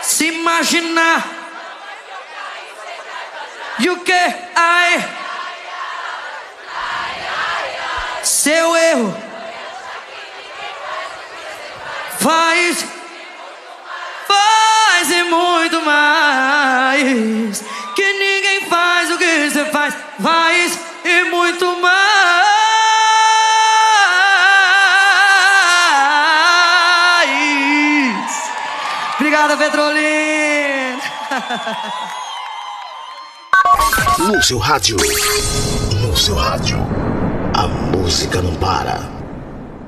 Se imaginar. E o que? Ai. Seu erro. Faz e muito mais. Que ninguém faz o que você faz. Faz e muito mais. Obrigada, Petrolina. No seu rádio, a música não para.